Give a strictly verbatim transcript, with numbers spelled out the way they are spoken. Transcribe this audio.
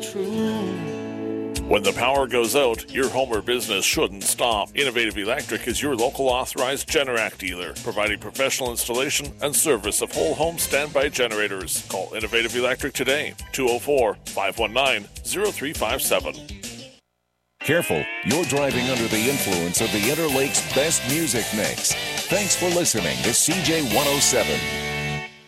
true. When the power goes out, your home or business shouldn't stop. Innovative Electric is your local authorized Generac dealer, providing professional installation and service of whole home standby generators. Call Innovative Electric today, two oh four, five one nine, oh three five seven. Careful, you're driving under the influence of the Interlake's best music mix. Thanks for listening to C J one oh seven.